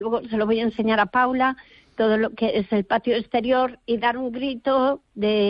luego se lo voy a enseñar a Paula, todo lo que es el patio exterior y dar un grito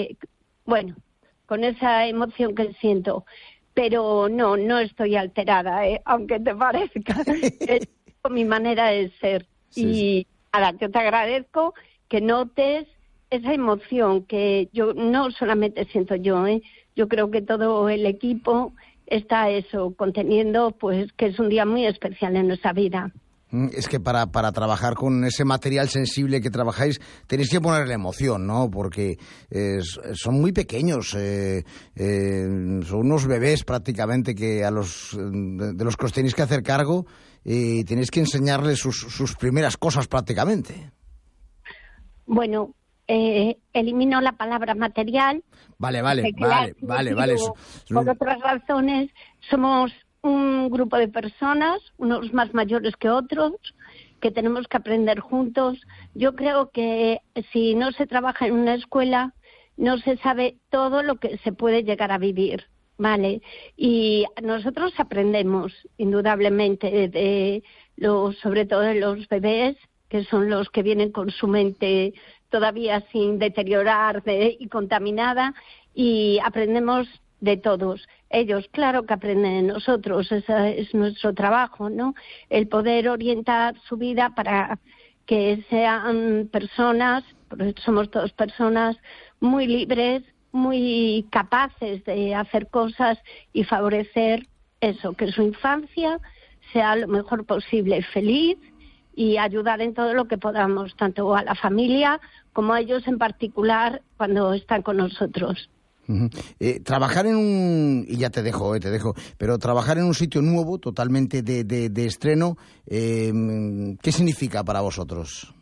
con esa emoción que siento. Pero no estoy alterada, aunque te parezca. Es mi manera de ser. Sí. Y ahora yo te agradezco que notes esa emoción que yo no solamente siento yo, yo creo que todo el equipo está conteniendo, pues que es un día muy especial en nuestra vida. Es que para trabajar con ese material sensible que trabajáis tenéis que ponerle emoción, ¿no? Porque son muy pequeños, son unos bebés prácticamente de los que os tenéis que hacer cargo y tenéis que enseñarles sus primeras cosas prácticamente. Bueno, elimino la palabra material. Vale. Por otras razones, somos un grupo de personas, unos más mayores que otros, que tenemos que aprender juntos. Yo creo que si no se trabaja en una escuela, no se sabe todo lo que se puede llegar a vivir, ¿vale? Y nosotros aprendemos, indudablemente, sobre todo de los bebés, que son los que vienen con su mente todavía sin deteriorar y contaminada, y aprendemos de todos. Ellos, claro que aprenden de nosotros, ese es nuestro trabajo, ¿no? El poder orientar su vida para que sean personas, porque somos todas personas muy libres, muy capaces de hacer cosas y favorecer eso, que su infancia sea lo mejor posible, feliz, y ayudar en todo lo que podamos, tanto a la familia como a ellos en particular cuando están con nosotros. Trabajar y ya te dejo, pero trabajar en un sitio nuevo, totalmente de estreno, ¿qué significa para vosotros?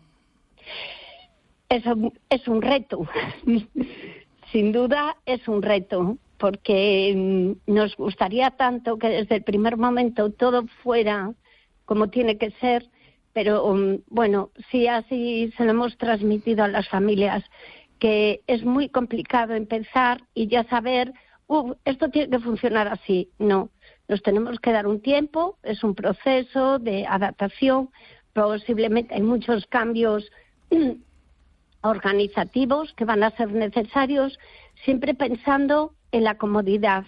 Eso es un reto, sin duda es un reto, porque nos gustaría tanto que desde el primer momento todo fuera como tiene que ser, pero sí, así se lo hemos transmitido a las familias, que es muy complicado empezar y ya saber, esto tiene que funcionar así. No, nos tenemos que dar un tiempo, es un proceso de adaptación, posiblemente hay muchos cambios organizativos que van a ser necesarios, siempre pensando en la comodidad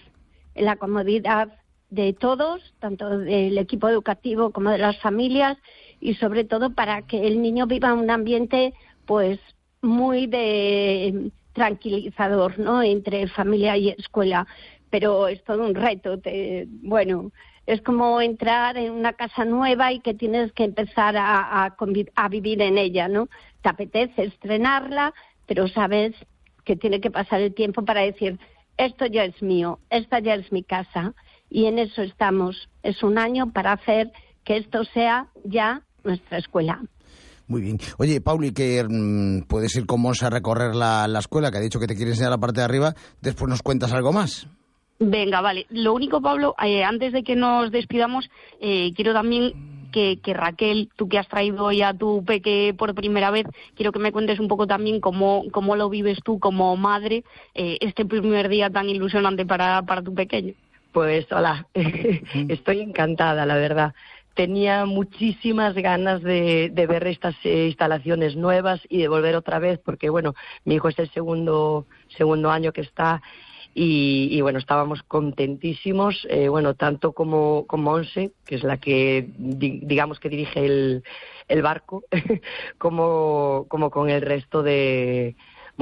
de todos, tanto del equipo educativo como de las familias, y sobre todo para que el niño viva un ambiente pues muy de tranquilizador, ¿no?, entre familia y escuela. Pero es todo un reto, es como entrar en una casa nueva y que tienes que empezar a vivir en ella, ¿no? Te apetece estrenarla, pero sabes que tiene que pasar el tiempo para decir, esto ya es mío, esta ya es mi casa, y en eso estamos. Es un año para hacer que esto sea ya nuestra escuela. Muy bien. Oye, Pauli, que puedes ir con Monse a recorrer la escuela, que ha dicho que te quiere enseñar la parte de arriba, después nos cuentas algo más. Venga, vale. Lo único, Pablo, antes de que nos despidamos, quiero también que Raquel, tú que has traído hoy a tu peque por primera vez, quiero que me cuentes un poco también cómo lo vives tú como madre, este primer día tan ilusionante para tu pequeño. Pues hola, estoy encantada, la verdad. Tenía muchísimas ganas de ver estas instalaciones nuevas y de volver otra vez, porque mi hijo es el segundo año que está y estábamos contentísimos, tanto como Monse, que es la que digamos que dirige el barco, como con el resto de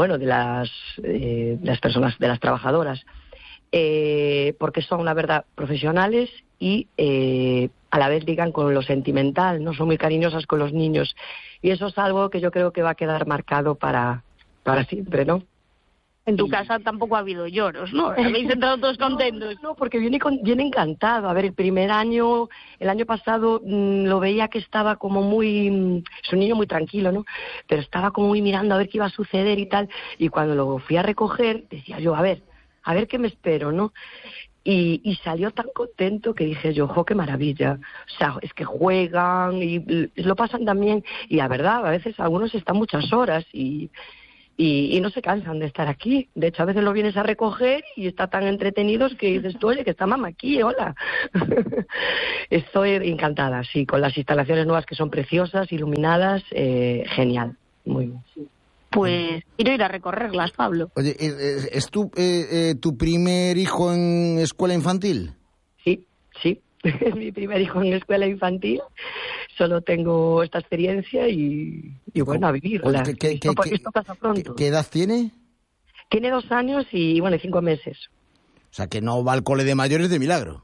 las personas, de las trabajadoras. Porque son, la verdad, profesionales y a la vez ligan con lo sentimental, ¿no? Son muy cariñosas con los niños y eso es algo que yo creo que va a quedar marcado para siempre, ¿no? En tu casa tampoco ha habido lloros, ¿no? Habéis entrado todos contentos. No, porque viene encantado. A ver, el año pasado lo veía que estaba como muy... Es un niño muy tranquilo, ¿no? Pero estaba como muy mirando a ver qué iba a suceder y tal. Y cuando lo fui a recoger, decía yo, a ver qué me espero, ¿no? Y salió tan contento que dije yo, ¡jo, qué maravilla! O sea, es que juegan y lo pasan también. Y la verdad, a veces algunos están muchas horas y y no se cansan de estar aquí. De hecho, a veces lo vienes a recoger y está tan entretenidos que dices tú, oye, que está mamá aquí, hola. Estoy encantada, sí, con las instalaciones nuevas que son preciosas, iluminadas, genial, muy bien. Pues quiero ir a recorrerlas, Pablo. Oye, ¿es tu primer hijo en escuela infantil? Sí. Es mi primer hijo en escuela infantil. Solo tengo esta experiencia y bueno, a vivirla. Esto pasa pronto. ¿Qué edad tiene? Tiene 2 años y 5 meses. O sea, que no va al cole de mayores de milagro.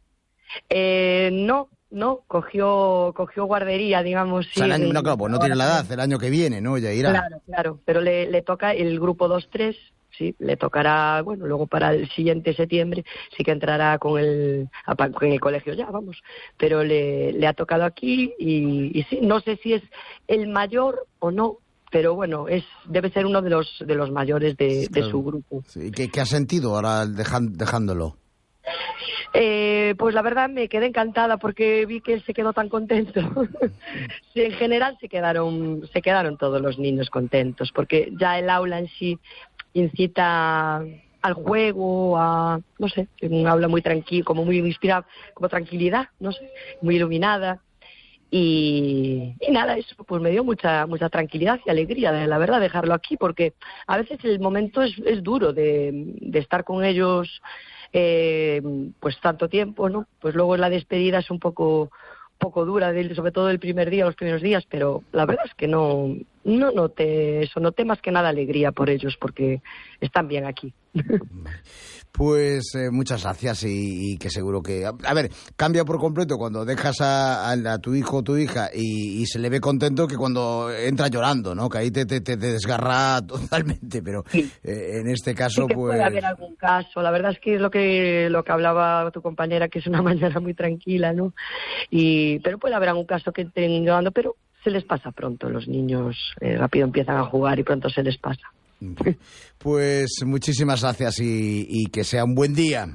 No, cogió guardería, digamos. Sí, no, claro, pues no tiene la edad, el año que viene, ¿no? Ya irá. Claro, pero le toca el grupo 2-3, sí, le tocará, bueno, luego para el siguiente septiembre sí que entrará con el colegio ya, vamos, pero le ha tocado aquí y sí, no sé si es el mayor o no, pero bueno, debe ser uno de los mayores de su grupo. Sí. ¿Qué has sentido ahora dejándolo? Pues la verdad me quedé encantada porque vi que él se quedó tan contento. Sí, en general se quedaron todos los niños contentos porque ya el aula en sí incita al juego, no sé, un aula muy tranquilo, como muy inspirada, como tranquilidad, no sé, muy iluminada. Y nada, eso pues me dio mucha tranquilidad y alegría, la verdad, dejarlo aquí, porque a veces el momento es duro de estar con ellos pues tanto tiempo, ¿no? Pues luego la despedida es un poco dura, sobre todo el primer día, los primeros días, pero la verdad es que no noté más que nada alegría por ellos, porque están bien aquí. Pues muchas gracias y que seguro que... A ver, cambia por completo cuando dejas a tu hijo o tu hija y se le ve contento que cuando entra llorando, ¿no? Que ahí te desgarra totalmente, pero sí. En este caso sí que pues... puede haber algún caso, la verdad es que es lo que hablaba tu compañera, que es una mañana muy tranquila, ¿no? Pero puede haber algún caso que estén llorando, pero se les pasa pronto, los niños rápido empiezan a jugar y pronto se les pasa. Pues muchísimas gracias y que sea un buen día.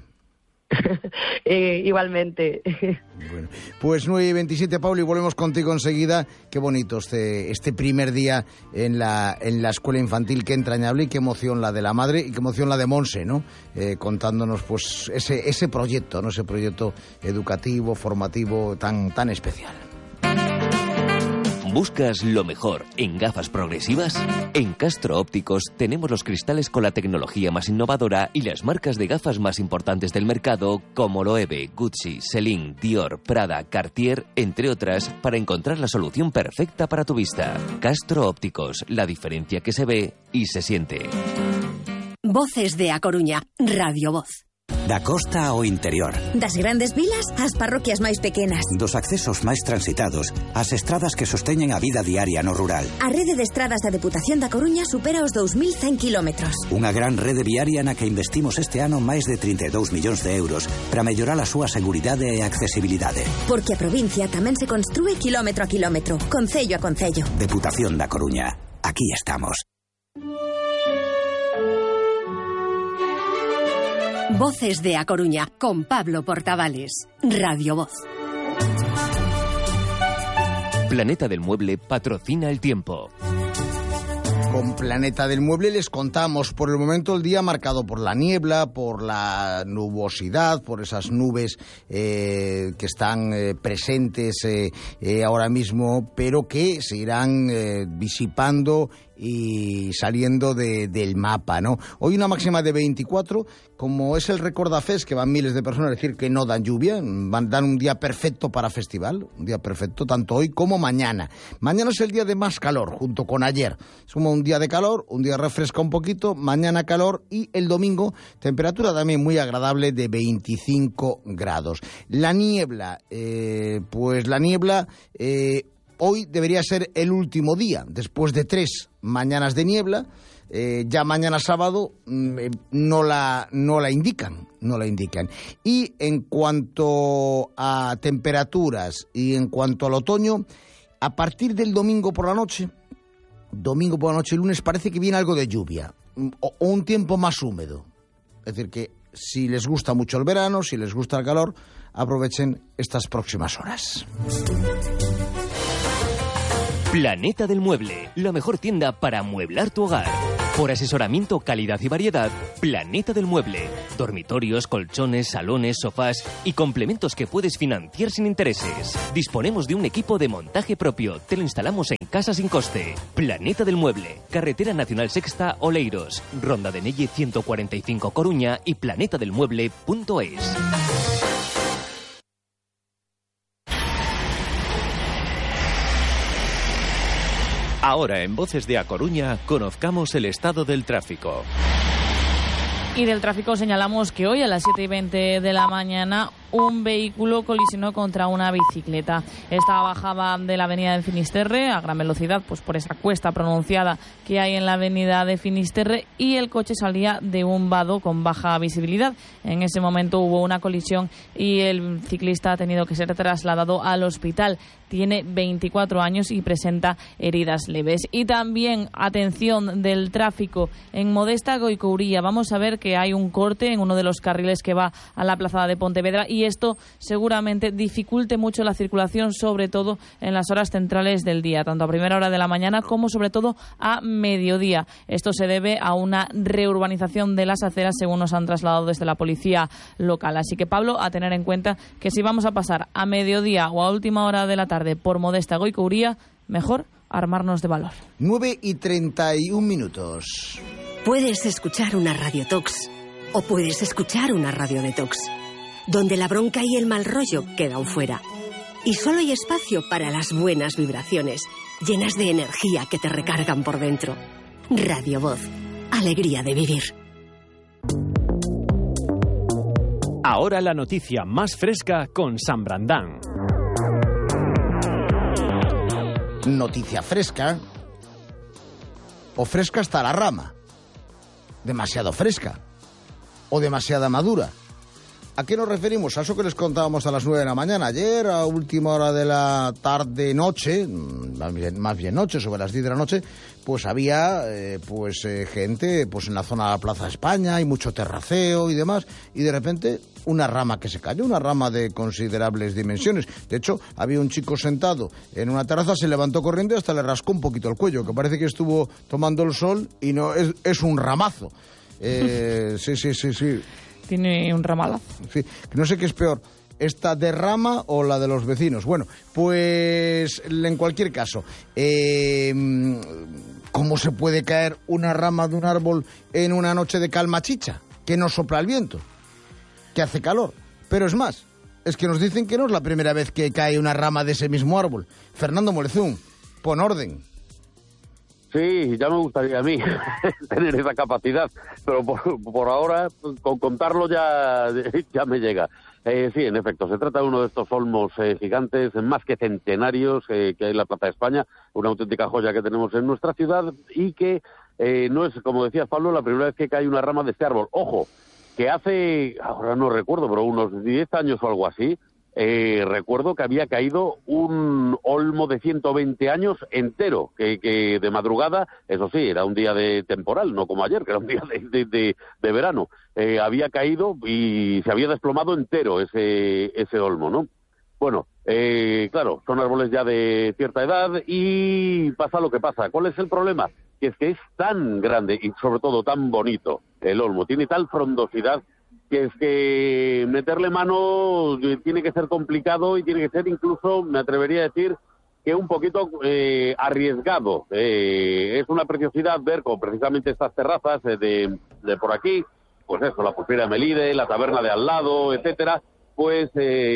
Igualmente. Bueno, pues 9:27, Pablo, y volvemos contigo enseguida. Qué bonito este primer día en la escuela infantil, qué entrañable y qué emoción la de la madre y qué emoción la de Monse, ¿no? Contándonos pues ese proyecto, ¿no? Ese proyecto educativo, formativo tan especial. ¿Buscas lo mejor en gafas progresivas? En Castro Ópticos tenemos los cristales con la tecnología más innovadora y las marcas de gafas más importantes del mercado, como Loewe, Gucci, Celine, Dior, Prada, Cartier, entre otras, para encontrar la solución perfecta para tu vista. Castro Ópticos, la diferencia que se ve y se siente. Voces de A Coruña, Radio Voz. Da costa ao interior. Das grandes vilas ás parroquias máis pequenas. Dos accesos máis transitados ás estradas que sosteñen a vida diaria no rural. A rede de estradas da Deputación da Coruña supera os 2.100 kilómetros. Unha gran rede viaria na que investimos este ano máis de 32 millóns de euros para mellorar a súa seguridade e accesibilidade. Porque a provincia tamén se construe kilómetro a kilómetro, concello a concello. Deputación da Coruña. Aquí estamos. Voces de A Coruña, con Pablo Portavales. Radio Voz. Planeta del Mueble patrocina el tiempo. Con Planeta del Mueble les contamos por el momento el día marcado por la niebla, por la nubosidad, por esas nubes que están presentes ahora mismo, pero que se irán disipando y saliendo del mapa, ¿no? Hoy una máxima de 24, como es el Recordafest, que van miles de personas, es decir, que no dan lluvia, dan un día perfecto para festival, un día perfecto tanto hoy como mañana. Mañana es el día de más calor, junto con ayer. Es como un día de calor, un día refresca un poquito, mañana calor y el domingo temperatura también muy agradable de 25 grados. La niebla, hoy debería ser el último día, después de 3 mañanas de niebla. Ya mañana sábado no la indican. Y en cuanto a temperaturas y en cuanto al otoño, a partir del domingo por la noche, lunes, parece que viene algo de lluvia o un tiempo más húmedo. Es decir, que si les gusta mucho el verano, si les gusta el calor, aprovechen estas próximas horas. Planeta del Mueble, la mejor tienda para amueblar tu hogar. Por asesoramiento, calidad y variedad, Planeta del Mueble. Dormitorios, colchones, salones, sofás y complementos que puedes financiar sin intereses. Disponemos de un equipo de montaje propio. Te lo instalamos en casa sin coste. Planeta del Mueble. Carretera Nacional Sexta, Oleiros. Ronda de Nelle 145 Coruña y planetadelmueble.es. Ahora, en Voces de A Coruña, conozcamos el estado del tráfico. Y del tráfico señalamos que hoy a las 7:20 de la mañana un vehículo colisionó contra una bicicleta. Esta bajaba de la avenida de Finisterre a gran velocidad, pues por esa cuesta pronunciada que hay en la avenida de Finisterre, y el coche salía de un vado con baja visibilidad. En ese momento hubo una colisión y el ciclista ha tenido que ser trasladado al hospital. Tiene 24 años y presenta heridas leves. Y también, atención del tráfico, en Modesta Goicouría vamos a ver que hay un corte en uno de los carriles que va a la plaza de Pontevedra, y esto seguramente dificulte mucho la circulación, sobre todo en las horas centrales del día, tanto a primera hora de la mañana como sobre todo a mediodía. Esto se debe a una reurbanización de las aceras, según nos han trasladado desde la policía local. Así que, Pablo, a tener en cuenta que si vamos a pasar a mediodía o a última hora de la tarde por Modesta Goicouría, mejor armarnos de valor. 9:31. Puedes escuchar una Radio Tox o puedes escuchar una Radio Detox, donde la bronca y el mal rollo quedan fuera. Y solo hay espacio para las buenas vibraciones, llenas de energía que te recargan por dentro. Radio Voz, alegría de vivir. Ahora la noticia más fresca con San Brandán. Noticia fresca. O fresca hasta la rama. Demasiado fresca. O demasiada madura. ¿A qué nos referimos? A eso que les contábamos a las 9 de la mañana. Ayer, a última hora de la tarde-noche, más bien noche, sobre las 10 de la noche, pues había gente pues en la zona de la Plaza de España, y mucho terraceo y demás, y de repente una rama que se cayó, una rama de considerables dimensiones. De hecho, había un chico sentado en una terraza, se levantó corriendo y hasta le rascó un poquito el cuello, que parece que estuvo tomando el sol y no es un ramazo. Sí. Tiene un ramalazo. Sí, no sé qué es peor, esta derrama o la de los vecinos. Bueno, pues en cualquier caso, ¿cómo se puede caer una rama de un árbol en una noche de calma chicha? Que no sopla el viento, que hace calor. Pero es más, es que nos dicen que no es la primera vez que cae una rama de ese mismo árbol. Fernando Molezún, pon orden. Sí, ya me gustaría a mí tener esa capacidad, pero por ahora, con contarlo ya me llega. Sí, en efecto, se trata de uno de estos olmos gigantes, más que centenarios, que hay en la Plaza de España, una auténtica joya que tenemos en nuestra ciudad, y que no es, como decías, Pablo, la primera vez que cae una rama de este árbol. Ojo, que hace, ahora no recuerdo, pero unos 10 años o algo así, recuerdo que había caído un olmo de 120 años entero, que de madrugada, eso sí, era un día de temporal, no como ayer, que era un día de verano, había caído y se había desplomado entero ese olmo, ¿no? Bueno, claro, son árboles ya de cierta edad y pasa lo que pasa. ¿Cuál es el problema? Que es tan grande y sobre todo tan bonito el olmo, tiene tal frondosidad, que es que meterle mano tiene que ser complicado y tiene que ser incluso, me atrevería a decir, que un poquito arriesgado. Es una preciosidad ver como precisamente estas terrazas de por aquí, pues eso, la Pulpería de Melide, la taberna de al lado, etcétera, pues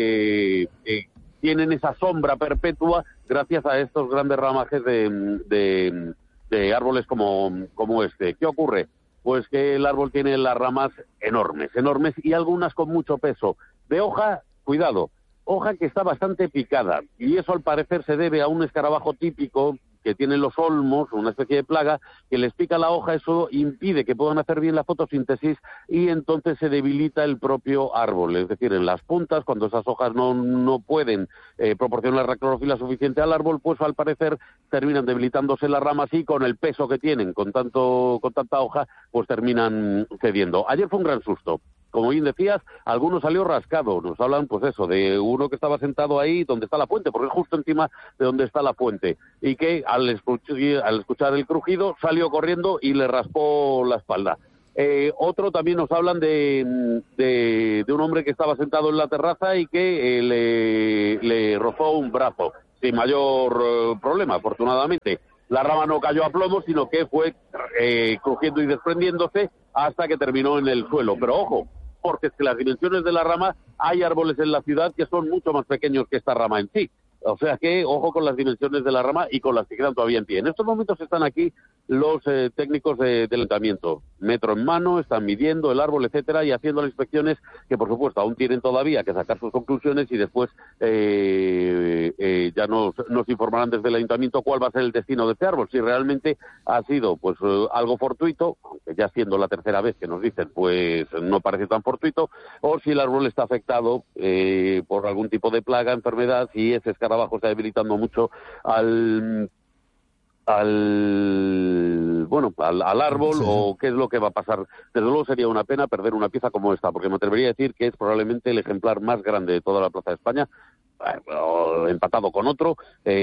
tienen esa sombra perpetua gracias a estos grandes ramajes de árboles como este. ¿Qué ocurre? Pues que el árbol tiene las ramas enormes, y algunas con mucho peso. De hoja, cuidado, hoja que está bastante picada, y eso al parecer se debe a un escarabajo típico que tienen los olmos, una especie de plaga, que les pica la hoja. Eso impide que puedan hacer bien la fotosíntesis y entonces se debilita el propio árbol. Es decir, en las puntas, cuando esas hojas no pueden proporcionar la clorofila suficiente al árbol, pues al parecer terminan debilitándose las ramas y con el peso que tienen, con tanta hoja, pues terminan cediendo. Ayer fue un gran susto. como bien decías, alguno salió rascado. Nos hablan, pues eso, de uno que estaba sentado ahí donde está la fuente, porque es justo encima de donde está la fuente, y que al escuchar el crujido salió corriendo y le raspó la espalda. Otro también nos hablan de un hombre que estaba sentado en la terraza y que le rozó un brazo, sin mayor problema, afortunadamente. La rama no cayó a plomo, sino que fue crujiendo y desprendiéndose hasta que terminó en el suelo. Pero ojo, porque es que las dimensiones de la rama, hay árboles en la ciudad que son mucho más pequeños que esta rama en sí. O sea que, ojo con las dimensiones de la rama y con las que quedan todavía en pie. En estos momentos están aquí los técnicos del ayuntamiento, metro en mano, están midiendo el árbol, etcétera, y haciendo las inspecciones que, por supuesto, aún tienen todavía que sacar sus conclusiones y después ya nos informarán desde el ayuntamiento cuál va a ser el destino de este árbol, si realmente ha sido pues algo fortuito, aunque ya siendo la tercera vez que nos dicen, pues no parece tan fortuito, o si el árbol está afectado por algún tipo de plaga, enfermedad, y ese escarabajo está debilitando mucho al árbol, sí. O qué es lo que va a pasar. Desde luego sería una pena perder una pieza como esta, porque me atrevería a decir que es probablemente el ejemplar más grande de toda la Plaza de España, empatado con otro,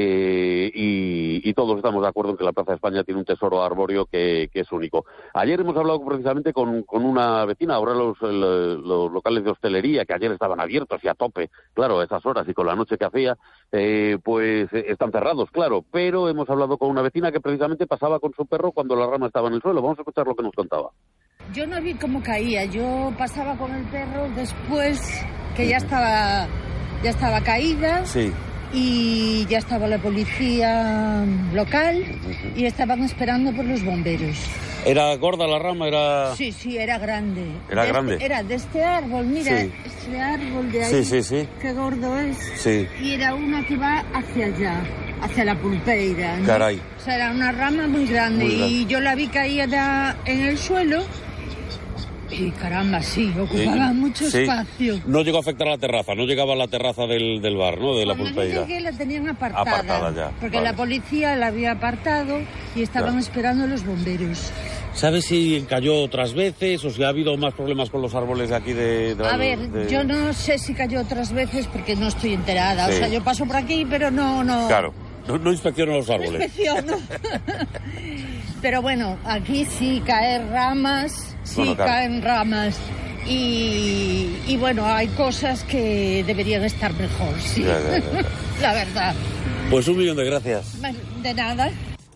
y todos estamos de acuerdo en que la Plaza de España tiene un tesoro arbóreo que es único. Ayer hemos hablado precisamente con una vecina. Ahora los locales de hostelería, que ayer estaban abiertos y a tope, claro, a esas horas y con la noche que hacía, pues están cerrados, claro, pero hemos hablado con una vecina que precisamente pasaba con su perro cuando la rama estaba en el suelo. Vamos a escuchar lo que nos contaba. Yo no vi cómo caía, yo pasaba con el perro después que ya estaba caída, sí. Y ya estaba la policía local y estaban esperando por los bomberos. ¿Era gorda la rama? Sí, era grande. ¿Era grande? Era de este árbol, mira, sí. Este árbol de ahí, sí. Qué gordo es. Sí. Y era una que va hacia allá, hacia la pulpeira, ¿no? Caray. O sea, era una rama muy grande, y yo la vi caída en el suelo. Y caramba, sí, ocupaba mucho espacio. No llegó a afectar a la terraza, no llegaba a la terraza del bar, ¿no? De la pulpeira. Cuando la tenían apartada ya. Porque vale. La policía la había apartado y estaban esperando los bomberos. ¿Sabes si cayó otras veces o si ha habido más problemas con los árboles de aquí de A ver, yo no sé si cayó otras veces porque no estoy enterada. Sí. O sea, yo paso por aquí, pero no... Claro, no inspecciono los árboles. No inspecciono. Pero bueno, aquí sí caen ramas, caen ramas. Y bueno, hay cosas que deberían estar mejor, sí. Ya. La verdad. Pues 1.000.000 de gracias. De nada.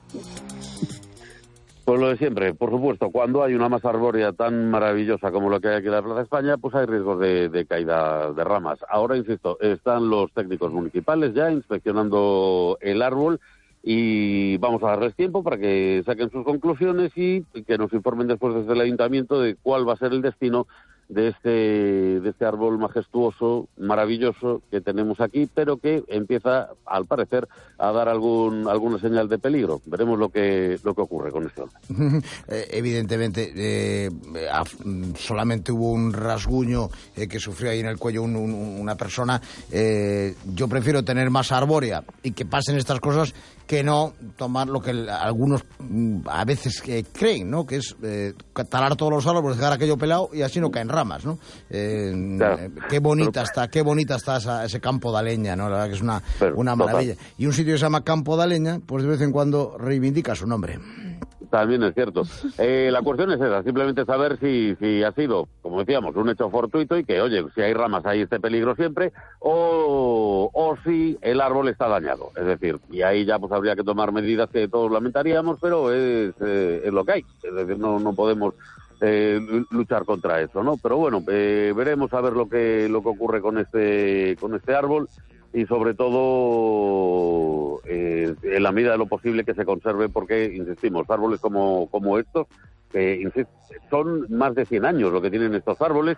Pues lo de siempre, por supuesto, cuando hay una masa arbórea tan maravillosa como la que hay aquí en la Plaza de España, pues hay riesgos de caída de ramas. Ahora, insisto, están los técnicos municipales ya inspeccionando el árbol y vamos a darles tiempo para que saquen sus conclusiones y que nos informen después desde el ayuntamiento de cuál va a ser el destino de este árbol majestuoso, maravilloso que tenemos aquí, pero que empieza, al parecer, a dar alguna señal de peligro. Veremos lo que ocurre con esto. Evidentemente, solamente hubo un rasguño que sufrió ahí en el cuello una persona. Yo prefiero tener más arbórea y que pasen estas cosas que no tomar lo que algunos a veces creen, ¿no? Que es talar todos los árboles, dejar aquello pelado y así no caen ramas, ¿no? Claro. Qué bonita está ese campo de Aleña, ¿no? La verdad que es una maravilla. Y un sitio que se llama Campo de Aleña, pues de vez en cuando reivindica su nombre. También es cierto. La cuestión es esa, simplemente saber si ha sido, como decíamos, un hecho fortuito y que, oye, si hay ramas hay este peligro siempre, o si el árbol está dañado. Es decir, y ahí ya pues habría que tomar medidas que todos lamentaríamos, pero es lo que hay. Es decir, no podemos luchar contra eso, ¿no? Pero bueno, veremos a ver lo que ocurre con este árbol. Y sobre todo, en la medida de lo posible que se conserve, porque, insistimos, árboles como estos, son más de 100 años lo que tienen estos árboles,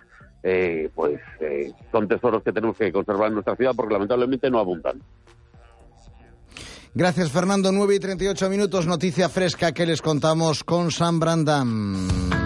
son tesoros que tenemos que conservar en nuestra ciudad porque lamentablemente no abundan. Gracias, Fernando. 9:38 minutos, noticia fresca que les contamos con Sam Brandam.